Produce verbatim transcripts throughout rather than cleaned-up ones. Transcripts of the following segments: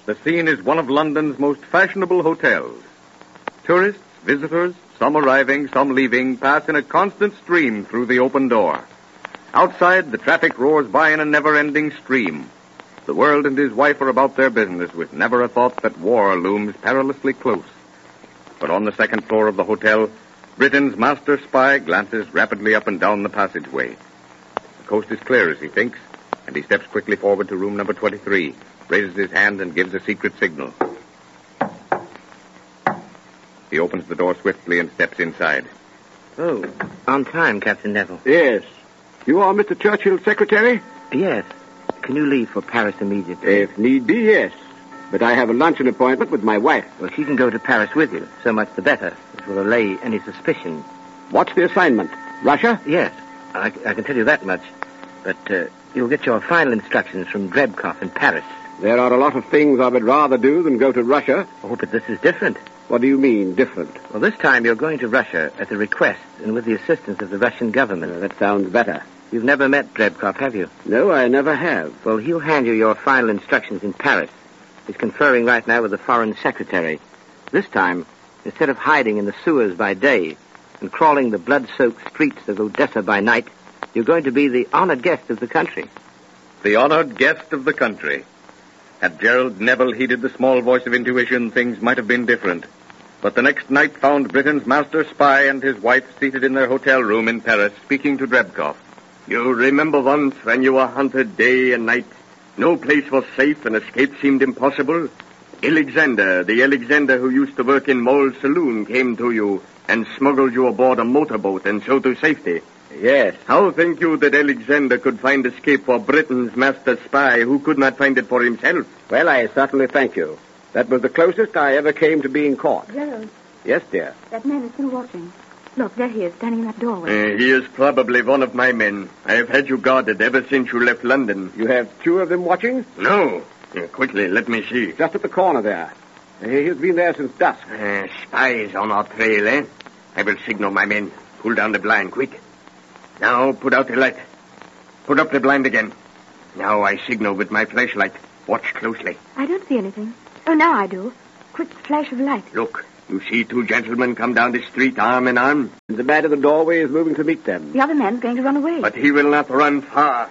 The scene is one of London's most fashionable hotels. Tourists, visitors, some arriving, some leaving, pass in a constant stream through the open door. Outside, the traffic roars by in a never-ending stream. The world and his wife are about their business with never a thought that war looms perilously close. But on the second floor of the hotel, Britain's master spy glances rapidly up and down the passageway. The coast is clear, as he thinks, and he steps quickly forward to room number twenty-three, raises his hand and gives a secret signal. He opens the door swiftly and steps inside. Oh, on time, Captain Neville. Yes. You are Mister Churchill's secretary? Yes. Can you leave for Paris immediately? If need be, yes. But I have a luncheon appointment with my wife. Well, she can go to Paris with you. So much the better. It will allay any suspicion. What's the assignment? Russia? Yes. I, I can tell you that much. But uh, you'll get your final instructions from Drebkov in Paris. There are a lot of things I would rather do than go to Russia. Oh, but this is different. What do you mean, different? Well, this time you're going to Russia at the request and with the assistance of the Russian government. Uh, that sounds better. You've never met Drebkov, have you? No, I never have. Well, he'll hand you your final instructions in Paris. He's conferring right now with the Foreign Secretary. This time, instead of hiding in the sewers by day and crawling the blood-soaked streets of Odessa by night, you're going to be the honored guest of the country. The honored guest of the country. Had Gerald Neville heeded the small voice of intuition, things might have been different. But the next night found Britain's master spy and his wife seated in their hotel room in Paris, speaking to Drebkov. You remember once when you were hunted day and night? No place was safe and escape seemed impossible. Alexander, the Alexander who used to work in Mole's saloon, came to you and smuggled you aboard a motorboat and so to safety. Yes. How think you that Alexander could find escape for Britain's master spy who could not find it for himself? Well, I certainly thank you. That was the closest I ever came to being caught. Gerald. Yes, dear. That man is still watching. Look, there he is, standing in that doorway. Uh, he is probably one of my men. I have had you guarded ever since you left London. You have two of them watching? No. Uh, quickly, let me see. Just at the corner there. Uh, he's been there since dusk. Uh, spies on our trail, eh? I will signal my men. Pull down the blind, quick. Now, put out the light. Put up the blind again. Now I signal with my flashlight. Watch closely. I don't see anything. Oh, now I do. Quick flash of light. Look. You see two gentlemen come down the street arm in arm? The man in the doorway is moving to meet them. The other man's going to run away. But he will not run far.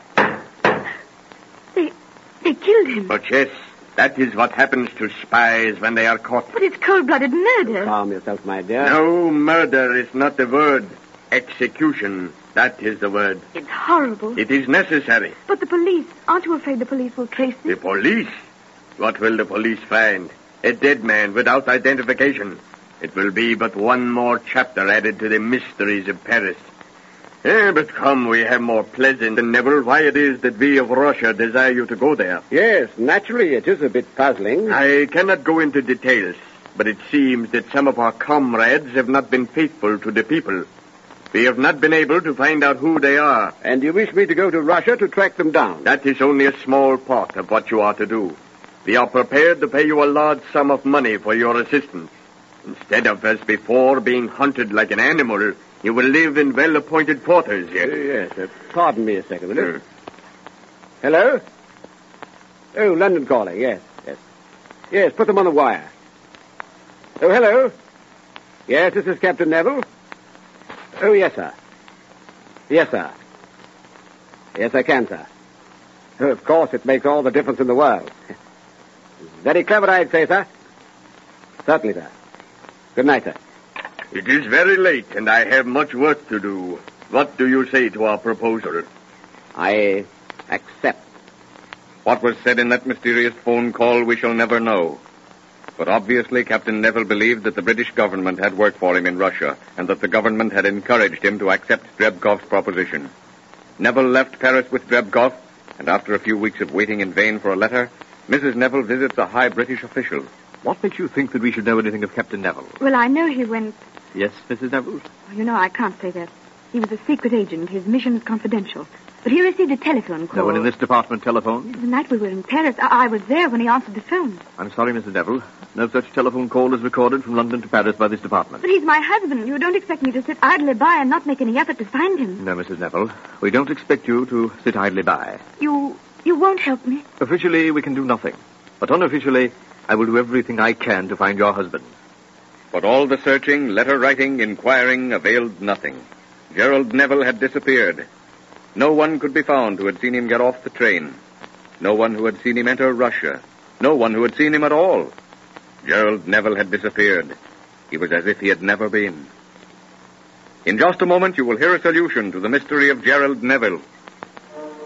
They... they killed him. But yes, that is what happens to spies when they are caught. But it's cold-blooded murder. Calm yourself, my dear. No, murder is not the word. Execution, that is the word. It's horrible. It is necessary. But the police, aren't you afraid the police will trace them? The police? What will the police find? A dead man without identification. It will be but one more chapter added to the mysteries of Paris. Eh, but come, we have more pleasant than Neville. Why it is that we of Russia desire you to go there? Yes, naturally, it is a bit puzzling. I cannot go into details, but it seems that some of our comrades have not been faithful to the people. We have not been able to find out who they are. And you wish me to go to Russia to track them down? That is only a small part of what you are to do. We are prepared to pay you a large sum of money for your assistance. Instead of, as before, being hunted like an animal, you will live in well-appointed quarters here. Uh, yes, uh, pardon me a second, will you? Hello? Oh, London calling, yes, yes. Yes, put them on the wire. Oh, hello? Yes, this is Captain Neville. Oh, yes, sir. Yes, sir. Yes, I can, sir. Oh, of course, it makes all the difference in the world. Very clever, I'd say, sir. Certainly, sir. Good night, sir. It is very late, and I have much work to do. What do you say to our proposal? I accept. What was said in that mysterious phone call we shall never know. But obviously Captain Neville believed that the British government had worked for him in Russia, and that the government had encouraged him to accept Drebkov's proposition. Neville left Paris with Drebkov, and after a few weeks of waiting in vain for a letter, Missus Neville visits a high British official. What makes you think that we should know anything of Captain Neville? Well, I know he went... Yes, Missus Neville? You know, I can't say that. He was a secret agent. His mission is confidential. But he received a telephone call. No one in this department telephoned? The night we were in Paris, I, I was there when he answered the phone. I'm sorry, Missus Neville. No such telephone call is recorded from London to Paris by this department. But he's my husband. You don't expect me to sit idly by and not make any effort to find him. No, Missus Neville. We don't expect you to sit idly by. You... you won't help me? Officially, we can do nothing. But unofficially, I will do everything I can to find your husband. But all the searching, letter-writing, inquiring availed nothing. Gerald Neville had disappeared. No one could be found who had seen him get off the train. No one who had seen him enter Russia. No one who had seen him at all. Gerald Neville had disappeared. He was as if he had never been. In just a moment, you will hear a solution to the mystery of Gerald Neville.